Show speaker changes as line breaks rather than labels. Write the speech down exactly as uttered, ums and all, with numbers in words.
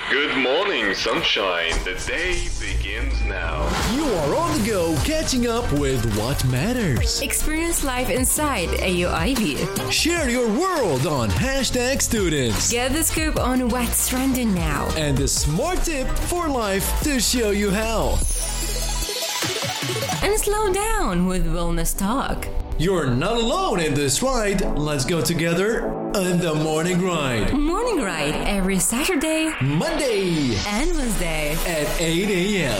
Good morning, sunshine. The day begins now.
You are on the go, catching up with what matters.
Experience life inside A U I B.
Share your world on hashtag students.
Get the scoop on what's trending now.
And the smart tip for life to show you how.
And slow down with wellness talk.
You're not alone in this ride. Let's go together on the morning ride.
Morning ride every Saturday,
Monday
and Wednesday
at eight a.m.